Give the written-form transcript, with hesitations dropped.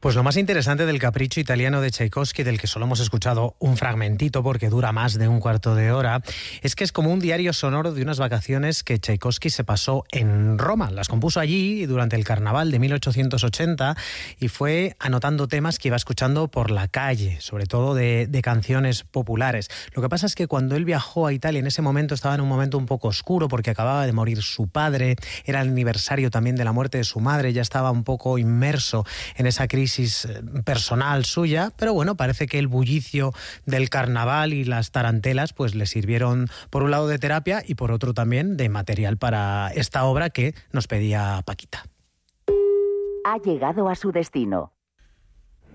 Pues lo más interesante del Capricho italiano de Tchaikovsky, del que solo hemos escuchado un fragmentito porque dura más de un cuarto de hora, es que es como un diario sonoro de unas vacaciones que Tchaikovsky se pasó en Roma. Las compuso allí durante el carnaval de 1880 y fue anotando temas que iba escuchando por la calle, sobre todo de canciones populares. Lo que pasa es que cuando él viajó a Italia, en ese momento estaba en un momento un poco oscuro porque acababa de morir su padre, era el aniversario también de la muerte de su madre, ya estaba un poco inmerso en esa crisis personal suya, pero bueno, parece que el bullicio del carnaval y las tarantelas pues le sirvieron por un lado de terapia y por otro también de material para esta obra que nos pedía Paquita. Ha llegado a su destino.